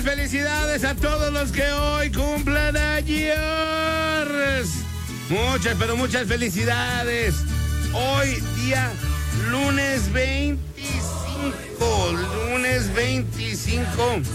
felicidades a todos los que hoy cumplan años. Muchas, pero muchas felicidades. Hoy día lunes 25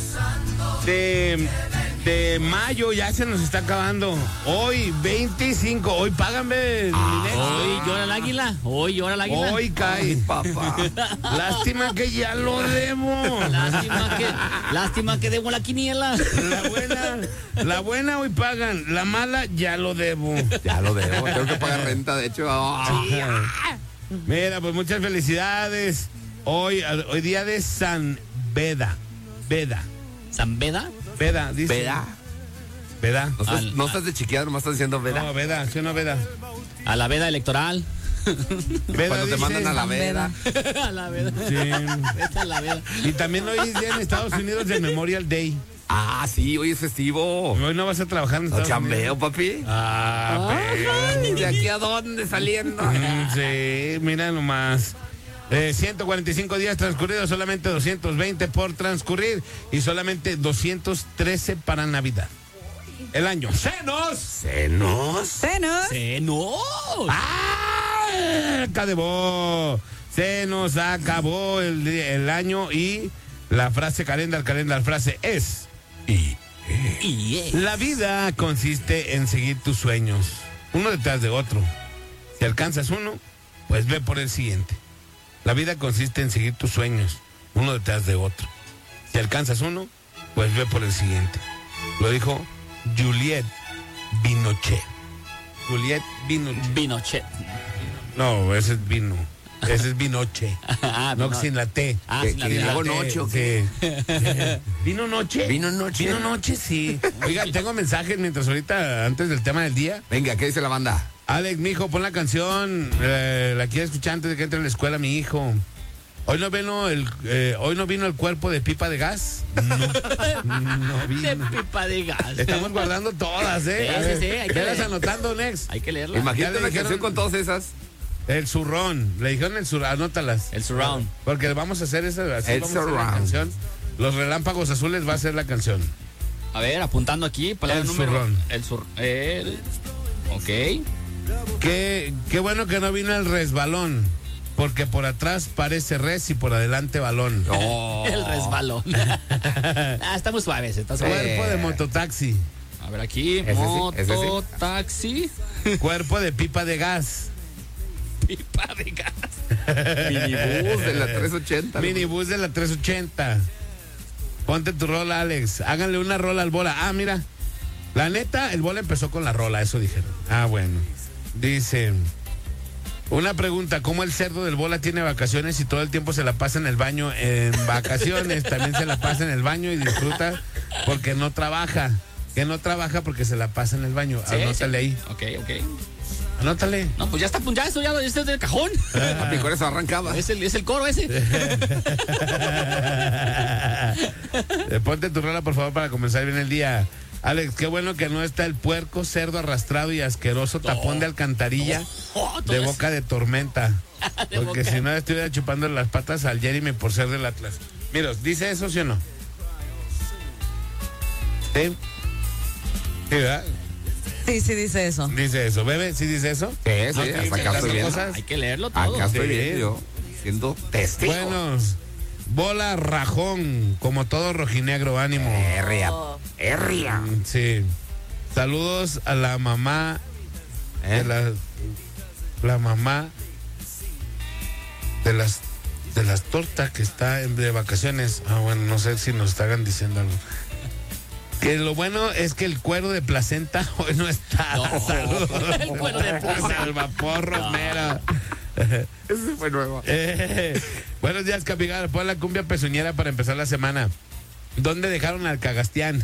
de mayo, ya se nos está acabando. Hoy 25, hoy págame. Hoy llora el águila. Hoy cae, papá. Lástima que ya lo debo. Lástima que debo la quiniela. La buena hoy pagan, la mala ya lo debo. Tengo que pagar renta, de hecho. Mira, pues muchas felicidades. Hoy día de San Beda. ¿San Beda? Veda, dice. Veda. No estás de chiquear, nomás estás diciendo Veda. No, Veda, sí, no Veda. A la veda electoral. Veda Cuando te mandan a la Veda. A la veda. Sí. Vete a la veda. Y también hoy es día en Estados Unidos de Memorial Day. Ah, sí, hoy es festivo. Hoy no vas a trabajar en No Estados chambeo, Unidos. papi. Pero. ¿De aquí a dónde saliendo? Sí, mira nomás. 145 días transcurridos, solamente 220 por transcurrir y solamente 213 para Navidad. El año. ¡Senos! ¡Ah! ¡Acabó! Se nos acabó el año y la frase calendar frase es... La vida consiste en seguir tus sueños, uno detrás de otro. Si alcanzas uno, pues ve por el siguiente. La vida consiste en seguir tus sueños, uno detrás de otro. Si alcanzas uno, pues ve por el siguiente. Lo dijo Juliette Binochet. Binochet. No, ese es vino. Ese es Binoche. No, sin la T. Sin la T. ¿Hago noche o qué? ¿Vino noche? Vino noche, sí. Oigan, tengo mensajes mientras ahorita, antes del tema del día. Venga, ¿qué dice la banda? Alex, mijo, pon la canción. La quiero escuchar antes de que entre a la escuela mi hijo. Hoy no vino el cuerpo de pipa de gas. No vino. De pipa de gas. Estamos guardando todas, ¿eh? Sí, hay que Velas leer. anotando, Next. Hay que leerla. Imagínate Ya le una canción dijeron- con todas esas. El zurrón. Le dijeron el zurrón, anótalas. El surround. Porque vamos a hacer esa. Así El vamos a hacer la surround. canción. Los relámpagos azules va a ser la canción. A ver, apuntando aquí. Palabra El número. zurrón. Ok. Qué bueno que no vino el resbalón. Porque por atrás parece res y por adelante balón. No. El resbalón. Está muy suave ese. Está suave. Cuerpo de mototaxi. A ver aquí. Ese sí. Mototaxi. Cuerpo de pipa de gas. Pipa de gas. Minibús de la 380. Minibús de la 380. Ponte tu rola, Alex. Háganle una rola al bola. Ah, mira. La neta, el bola empezó con la rola, eso dijeron. Ah, bueno. Dice. Una pregunta, ¿cómo el cerdo del bola tiene vacaciones y todo el tiempo se la pasa en el baño en vacaciones? También se la pasa en el baño y disfruta porque no trabaja. Que no trabaja porque se la pasa en el baño. Sí, Anótale ahí. Ok. Anótale. No, pues ya está, ya esto ya es del cajón. Papi, con eso arrancaba. Es el coro ese. Ponte tu rola, por favor, para comenzar bien el día. Alex, qué bueno que no está el puerco, cerdo arrastrado y asqueroso tapón de alcantarilla de boca de tormenta. Porque si no estuviera chupando las patas al Jeremy por ser del Atlas. Mira, ¿dice eso, sí o no? ¿Sí? ¿Sí, verdad? Sí, dice eso. Dice eso. ¿Bebe? ¿Sí dice eso? Sí, ¿No hasta estoy acá inventando estoy viendo. cosas? Hay que leerlo todo. Acá estoy Sí. viendo yo, siendo testigo. Buenos. Bola rajón, como todo rojinegro, ánimo. Herria. Sí. Saludos a la mamá. La mamá de las tortas que está de vacaciones. Ah, bueno, no sé si nos estaban diciendo algo. Que lo bueno es que el cuero de placenta hoy no está. No. Saludos. El cuero de placenta. Salvapor Romero. Ese fue nuevo. Buenos días, Capigal. Pon la cumbia pezuñera para empezar la semana. ¿Dónde dejaron al Cagastián?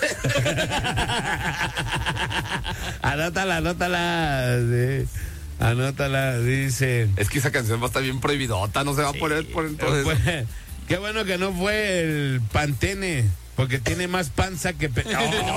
Anótala. Sí. Anótala, dice. Es que esa canción va a estar bien prohibidota, no se va a poner por entonces. Qué bueno que no fue el Pantene, porque tiene más panza que... Yo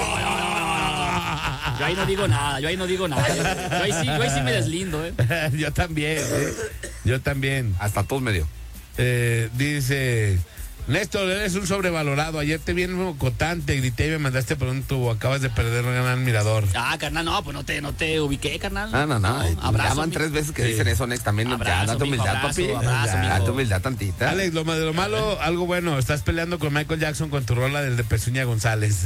ahí no digo nada. Yo ahí sí me deslindo, Yo también. Hasta todos medio. Dice, Néstor, eres un sobrevalorado. Ayer te vi en Mocotán, te grité y me mandaste por un tubo. Acabas de perder un gran admirador. Ah, carnal, no, pues no te ubiqué, carnal. No. Abrazo, Ya van 3 veces que dicen eso, Nex. También Abrazo, date humildad, mijo, papi. abrazo, mijo. Date humildad tantita. Alex, de lo malo, algo bueno. Estás peleando con Michael Jackson con tu rola del de Pezuña González.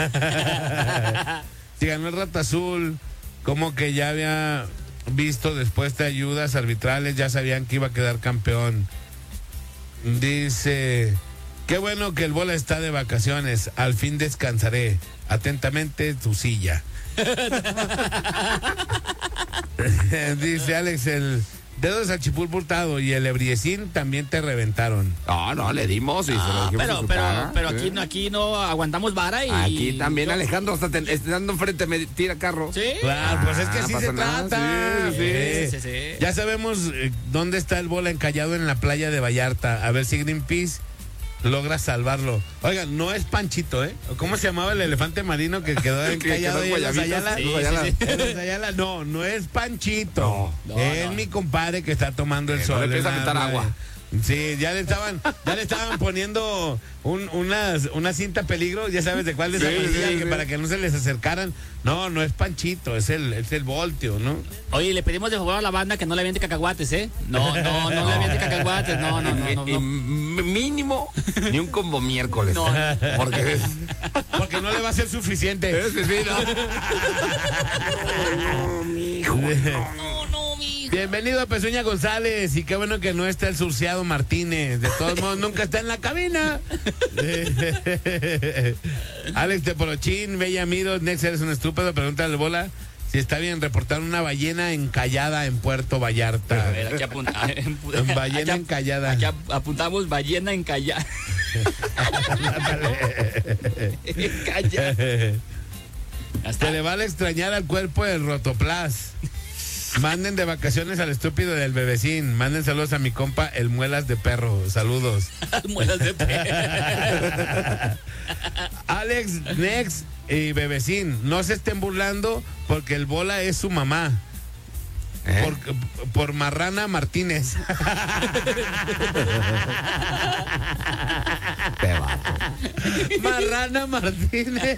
Si ganó el Rata Azul, como que ya había visto después de ayudas arbitrales, ya sabían que iba a quedar campeón. Dice, qué bueno que el Bola está de vacaciones, al fin descansaré. Atentamente, tu silla. Dice Alex, el dedo de Salchipulpo Hurtado y el Ebriecín también te reventaron. No, le dimos y se lo dijimos en su cara. pero Sí. aquí no aguantamos vara y... Aquí también Alejandro, hasta estando enfrente me tira carro. Sí. Claro, pues es que así pasa se nada, trata. Sí. Ya sabemos dónde está el Bola encallado en la playa de Vallarta. A ver si Greenpeace logra salvarlo. Oigan, no es Panchito, ¿eh? ¿Cómo se llamaba el elefante marino que quedó encallado ahí en los Ayala? Sí. En los Ayala. No es Panchito. No. Es mi compadre que está tomando el No sol. le empieza a quitar agua. Sí, ya le estaban poniendo una cinta peligro, ya sabes de cuál desaparecía, sí. para que no se les acercaran. No es Panchito, es el Voltio, ¿no? Oye, le pedimos de favor a la banda que no le aviente cacahuates, ¿eh? No le aviente cacahuates, no. Mínimo, ni un combo miércoles. No. Porque no le va a ser suficiente. No, mijo. No, mi hijo. Bienvenido a Pezuña González, y qué bueno que no está el Surciado Martínez. De todos modos, nunca está en la cabina. Alex Teporochín, Bella Miro, Nex, eres un estúpido. Pregúntale al Bola si está bien reportar una ballena encallada en Puerto Vallarta. A ver, aquí Ballena encallada. Aquí apuntamos ballena encallada. Encallada. Se le va a extrañar al cuerpo del Rotoplas. Manden de vacaciones al estúpido del Bebecín. Manden saludos a mi compa, el Muelas de Perro. Saludos. Muelas de perro. Alex, Nex y Bebecín, no se estén burlando porque el Bola es su mamá. Por Marrana Martínez. Marrana Martínez.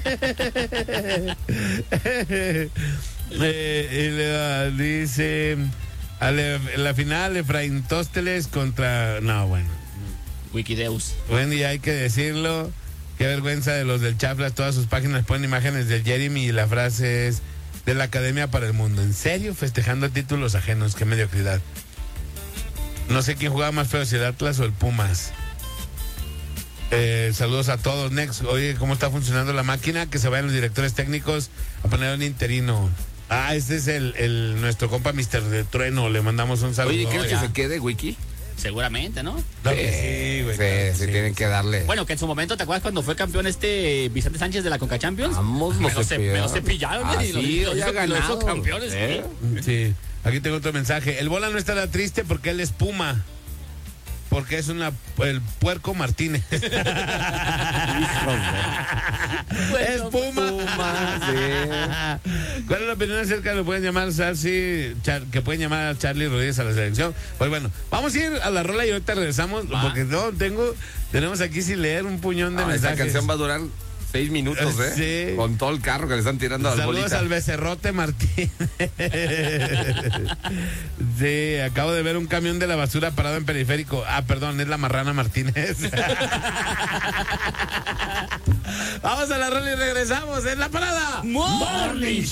Dice la final Efraín Tósteles contra... No, bueno. Wikideus. Bueno, y hay que decirlo. Qué vergüenza de los del Chaflas. Todas sus páginas ponen imágenes del Jeremy y la frase es de la Academia para el Mundo. ¿En serio? Festejando títulos ajenos. Qué mediocridad. No sé quién jugaba más feo, si el Atlas o el Pumas. Saludos a todos. Next, oye, ¿cómo está funcionando la máquina? Que se vayan los directores técnicos a poner un interino. Este es nuestro compa Mr. de Trueno. Le mandamos un saludo. Oye, ¿quieres que ya. se quede, Wiki? Seguramente, ¿no? Claro que sí, güey. Claro que Sí, tienen que darle. Bueno, que en su momento, ¿te acuerdas cuando fue campeón Vicente Sánchez de la Conca Champions? Vamos, me lo cepillaron, Ah, y lo sí, hizo ya ha ganado. campeones. Sí. Aquí tengo otro mensaje. El Bola no estará triste porque él es Puma. Porque es el Puerco Martínez. Es Puma. ¿Cuál es la opinión acerca de lo pueden llamar que pueden llamar a Charlie Rodríguez a la selección? Pues bueno, vamos a ir a la rola y ahorita regresamos. Porque tenemos aquí sin leer un puñón de mensajes. Esta canción va a durar 6 minutos, Sí. Con todo el carro que le están tirando al Saludos Bolita. al Becerrote Martínez. Sí, acabo de ver un camión de la basura parado en Periférico. Perdón, es la Marrana Martínez. Vamos a la rola y regresamos en la parada Morning